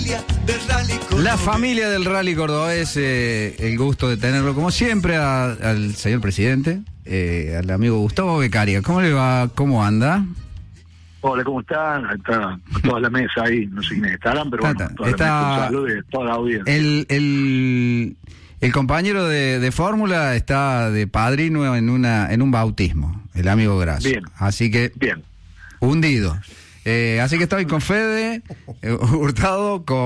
La familia del rally cordobés, el gusto de tenerlo como siempre al señor presidente, al amigo Gustavo Beccaria. ¿Cómo le va? ¿Cómo anda? Hola, ¿cómo están? Está toda la mesa ahí, no sé quiénes estarán, pero bueno, toda la mesa, un saludo de toda la audiencia. El compañero de fórmula está de padrino en un bautismo, el amigo Grasso. Bien. Así que, bien, hundido. Así que estoy con Fede Hurtado, con